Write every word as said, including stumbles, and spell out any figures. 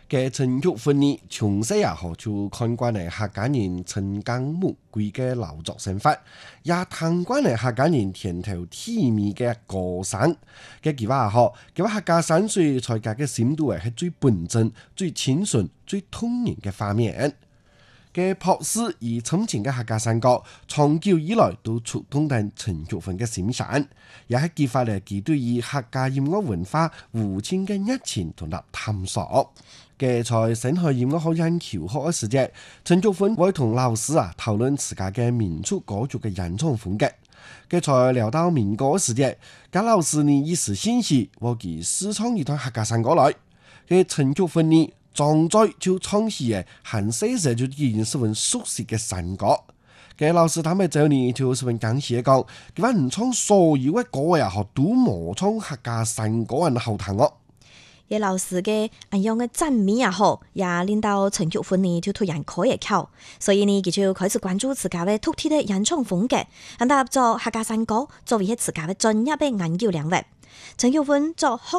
嘅陳玉芬呢，從細也好就看慣嚟客家人陳江木貴嘅勞作生活，也聽慣嚟客家人田頭體面嘅歌聲。嘅佢話好，佢話客家山水在家嘅深度係最本真、最清純、最通人嘅畫面。嘅樸實而深情嘅客家山歌，長久以來都觸動緊陳玉芬嘅心弦，也係激發嚟佢對於客家音樂文化無盡嘅熱情同埋探索。嘅在省學音樂學院求學嘅時節，陳玉芬會同老師啊討論自家嘅民族歌曲嘅演唱風格。嘅在聊到民歌嘅時節，嘅老師呢一時興起，我佢試唱一段客家山歌來。嘅陳玉芬呢，張嘴就唱起嘅，很細細就已經十分熟悉嘅山歌。嘅老師他們就呢就十分感謝講，佢話唔唱所有嘅歌也好，都冇唱客家山歌人好聽哦。 嘅老師嘅咁樣嘅讚美也好，也令到陳玉芬呢就突然開一竅，所以呢佢就開始關注自家嘅獨特嘅演唱風格，咁搭做客家山歌作為一自家嘅專業嘅研究領域。陳玉芬做學